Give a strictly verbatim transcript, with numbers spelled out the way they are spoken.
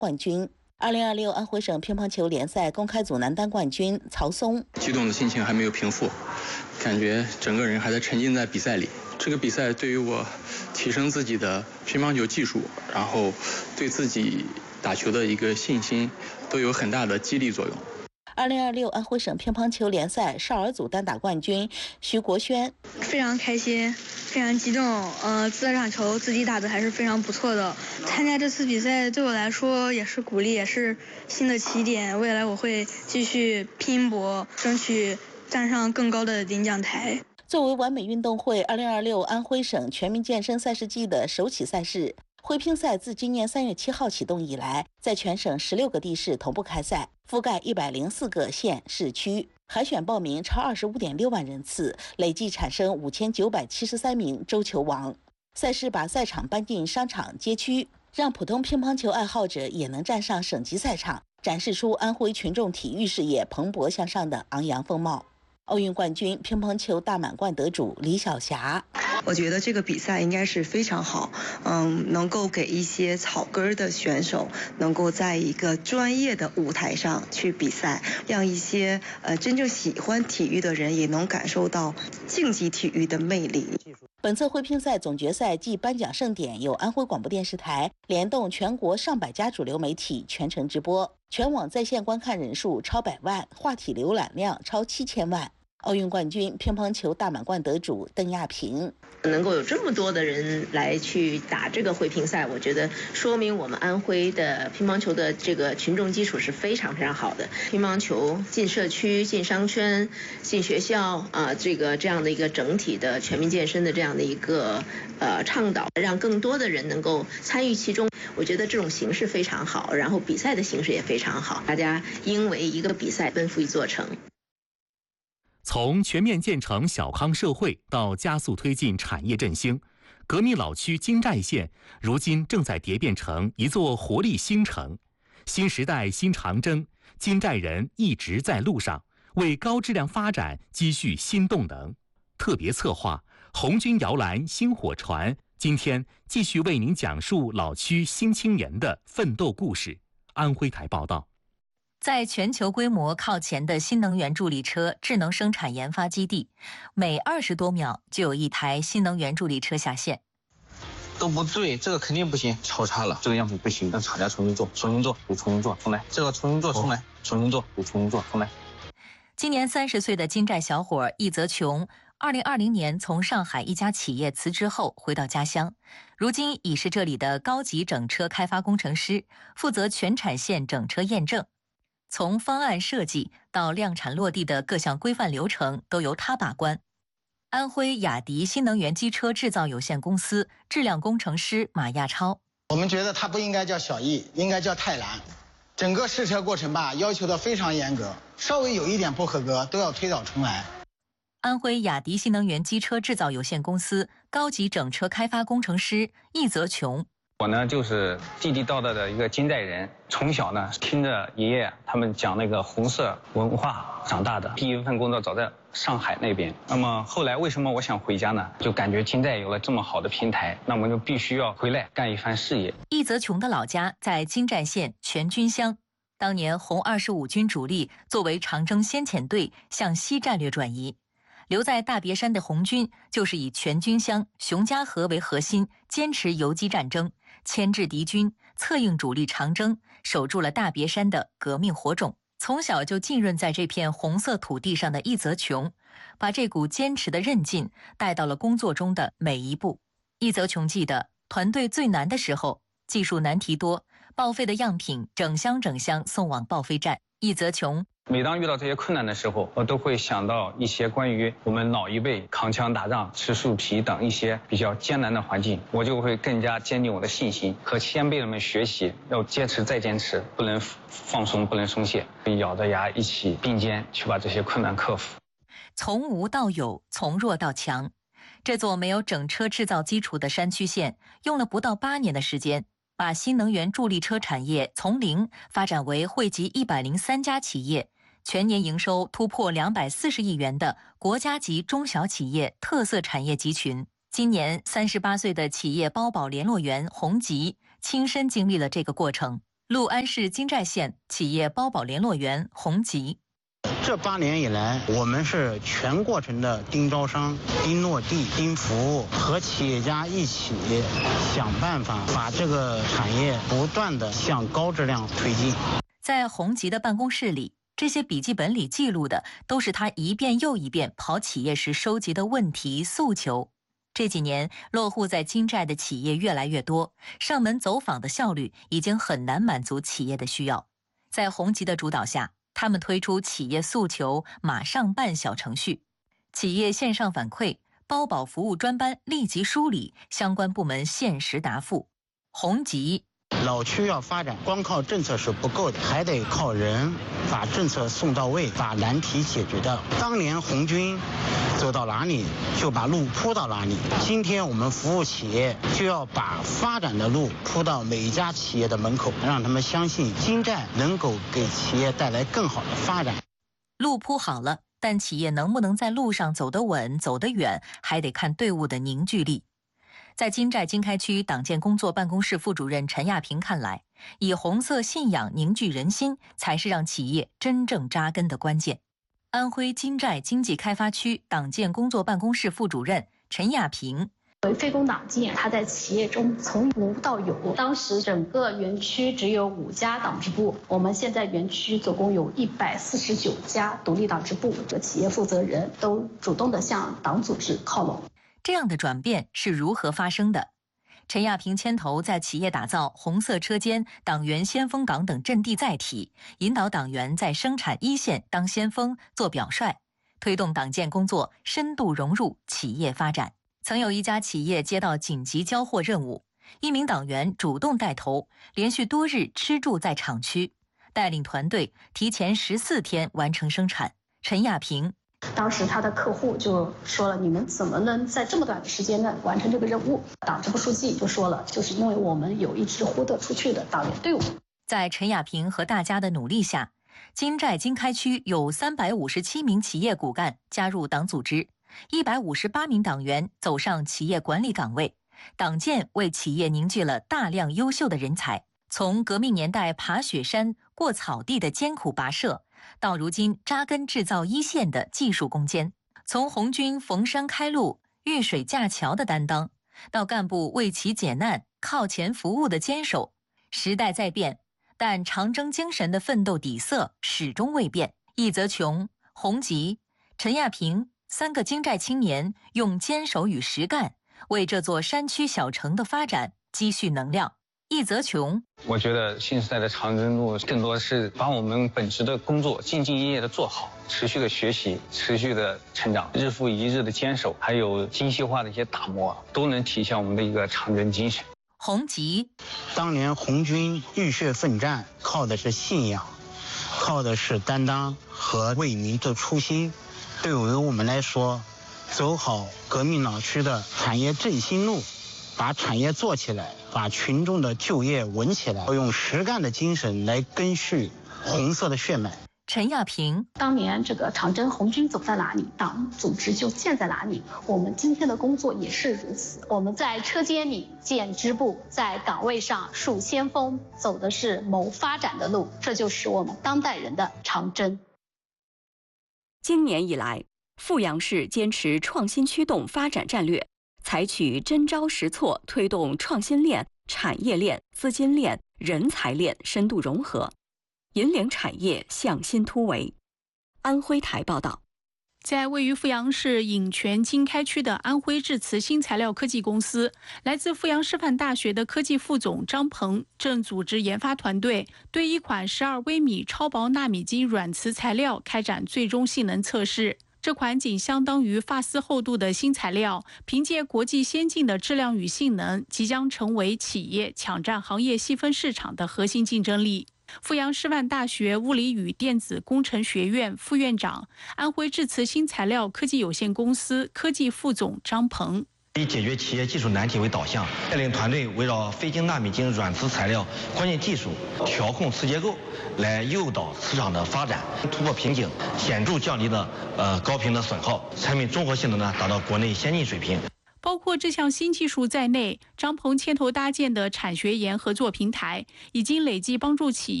冠军。二零二六安徽省乒乓球联赛公开组男单冠军曹松， 激动的心情还没有平复，感觉整个人还在沉浸在比赛里。这个比赛对于我提升自己的乒乓球技术，然后对自己打球的一个信心，都有很大的激励作用。 二零二六安徽省乒乓球联赛少儿组单打冠军徐国轩， 非常开心，非常激动。呃，这场球自己打的还是非常不错的。参加这次比赛对我来说也是鼓励，也是新的起点。未来我会继续拼搏，争取站上更高的领奖台。 作为完美运动会二零二六安徽省全民健身赛事季的首起赛事，徽乒赛自今年三月七号启动以来，在全省十六个地市同步开赛，覆盖一百零四个县市区，海选报名超二十五点六万人次，累计产生五千九百七十三名周球王。赛事把赛场搬进商场街区，让普通乒乓球爱好者也能站上省级赛场，展示出安徽群众体育事业蓬勃向上的昂扬风貌。奥运冠军乒乓球大满贯得主李晓霞， 我觉得这个比赛应该是非常好，嗯，能够给一些草根的选手能够在一个专业的舞台上去比赛，让一些呃真正喜欢体育的人也能感受到竞技体育的魅力。 本次徽乒赛总决赛暨颁奖盛典由安徽广播电视台联动全国上百家主流媒体全程直播，全网在线观看人数超百万，话题浏览量超七千万。奥运冠军乒乓球大满贯得主邓亚萍， 能够有这么多的人来去打这个徽乒赛，我觉得说明我们安徽的乒乓球的这个群众基础是非常非常好的。乒乓球进社区、进商圈、进学校啊，这个这样的一个整体的全民健身的这样的一个呃倡导，让更多的人能够参与其中。我觉得这种形式非常好，然后比赛的形式也非常好，大家因为一个比赛奔赴一座城。 从全面建成小康社会到加速推进产业振兴，革命老区金寨县如今正在蝶变成一座活力新城。新时代新长征，金寨人一直在路上，为高质量发展积蓄新动能。特别策划红军摇篮新火船，今天继续为您讲述老区新青年的奋斗故事。安徽台报道。 在全球规模靠前的新能源助力车智能生产研发基地，每二十多秒就有一台新能源助力车下线。 都不对，这个肯定不行，超差了，这个样品不行，让厂家重新做，重新做，得重新做，重来，这个重新做，重来，哦、重新做，得重新做，重来。 今年三十岁的金寨小伙易泽琼，二零二零年从上海一家企业辞职后回到家乡，如今已是这里的高级整车开发工程师，负责全产线整车验证。从方案设计到量产落地的各项规范流程都由他把关。安徽雅迪新能源机车制造有限公司质量工程师马亚超， 我们觉得它不应该叫小易，应该叫泰兰。整个试车过程吧，要求的非常严格，稍微有一点不合格都要推倒重来。 安徽雅迪新能源机车制造有限公司高级整车开发工程师易泽琼。 我呢就是地地道道的一个金寨人，从小呢听着爷爷他们讲那个红色文化长大的。第一份工作早在上海那边，那么后来为什么我想回家呢？就感觉金寨有了这么好的平台，那么就必须要回来干一番事业。 易泽琼的老家在金寨县全军乡，当年红二十五军主力作为长征先遣队向西战略转移。留在大别山的红军就是以全军乡、熊家河为核心，坚持游击战争，牵制敌军，策应主力长征，守住了大别山的革命火种。从小就浸润在这片红色土地上的易泽琼，把这股坚持的韧劲带到了工作中的每一步。易泽琼记得，团队最难的时候，技术难题多，报废的样品整箱整箱送往报废站。易泽琼每当遇到这些困难的时候，我都会想到一些关于我们老一辈扛枪打仗、吃树皮等一些比较艰难的环境，我就会更加坚定我的信心，和先辈们学习，要坚持再坚持，不能放松，不能松懈，咬着牙一起并肩去把这些困难克服。 从无到有，从弱到强，这座没有整车制造基础的山区县，用了不到八年的时间，把新能源助力车产业从零发展为惠及一百零三家企业，全年营收突破两百四十亿元的国家级中小企业特色产业集群。今年三十八岁的企业包保联络员洪吉亲身经历了这个过程。 六安市金寨县企业包保联络员洪吉。 这八年以来，我们是全过程的盯招商、盯落地、盯服务，和企业家一起想办法把这个产业不断的向高质量推进。 在洪吉的办公室里，这些笔记本里记录的都是他一遍又一遍跑企业时收集的问题诉求。这几年落户在金寨的企业越来越多，上门走访的效率已经很难满足企业的需要。在洪吉的主导下，他们推出企业诉求马上办小程序，企业线上反馈，包保服务专班立即梳理，相关部门限时答复。洪吉， 老区要发展，光靠政策是不够的，还得靠人把政策送到位，把难题解决掉。当年红军走到哪里就把路铺到哪里，今天我们服务企业就要把发展的路铺到每一家企业的门口，让他们相信金寨能够给企业带来更好的发展。 路铺好了，但企业能不能在路上走得稳走得远，还得看队伍的凝聚力。在金寨经开区党建工作办公室副主任陈亚平看来，以红色信仰凝聚人心，才是让企业真正扎根的关键。安徽金寨经济开发区党建工作办公室副主任陈亚平， 为非工党建，它在企业中从无到有。当时整个园区只有五家党支部，我们现在园区总共有一百四十九家独立党支部，这企业负责人都主动的向党组织靠拢。 这样的转变是如何发生的？陈亚平牵头在企业打造红色车间、党员先锋岗等阵地载体，引导党员在生产一线当先锋、做表率，推动党建工作深度融入企业发展。曾有一家企业接到紧急交货任务，一名党员主动带头，连续多日吃住在厂区，带领团队提前十四天完成生产。陈亚平， 当时他的客户就说了，你们怎么能在这么短的时间内完成这个任务？党支部书记就说了，就是因为我们有一支呼得出去的党员队伍。 在陈亚平和大家的努力下，金寨经开区有三百五十七名企业骨干加入党组织，一百五十八名党员走上企业管理岗位，党建为企业凝聚了大量优秀的人才。从革命年代爬雪山、过草地的艰苦跋涉，到如今扎根制造一线的技术攻坚；从红军逢山开路、遇水架桥的担当，到干部为其解难、靠前服务的坚守。时代在变，但长征精神的奋斗底色始终未变。易则琼、洪吉、陈亚平三个金寨青年用坚守与实干，为这座山区小城的发展积蓄能量。易则琼， 我觉得新时代的长征路更多是把我们本职的工作兢兢业业的做好，持续的学习，持续的成长，日复一日的坚守，还有精细化的一些打磨，都能体现我们的一个长征精神。 洪吉， 当年红军浴血奋战，靠的是信仰，靠的是担当和为民的初心。对于我们来说，走好革命老区的产业振兴路，把产业做起来，把群众的就业稳起来，要用实干的精神来根续红色的血脉。 陈亚平， 当年这个长征红军走在哪里，党组织就建在哪里。我们今天的工作也是如此，我们在车间里建支部，在岗位上树先锋，走的是谋发展的路，这就是我们当代人的长征。 今年以来，阜阳市坚持创新驱动发展战略，采取真招实措，推动创新链、产业链、资金链、人才链深度融合，引领产业向新突围。安徽台报道。 在位于阜阳市颍泉经开区的安徽致慈新材料科技公司，来自阜阳师范大学的科技副总张鹏正组织研发团队，对一款十二微米超薄纳米级软瓷材料开展最终性能测试。这款仅相当于发丝厚度的新材料，凭借国际先进的质量与性能，即将成为企业抢占行业细分市场的核心竞争力。阜阳师范大学物理与电子工程学院副院长、安徽致慈新材料科技有限公司科技副总张鹏， 以解决企业技术难题为导向，带领团队围绕非晶纳米晶软瓷材料关键技术，调控瓷结构，来诱导磁场的发展，突破瓶颈，显著降低了呃高频的损耗，产品综合性能呢达到国内先进水平。 包括这项新技术在内，张鹏牵头搭建的产学研合作平台，已经累计帮助企业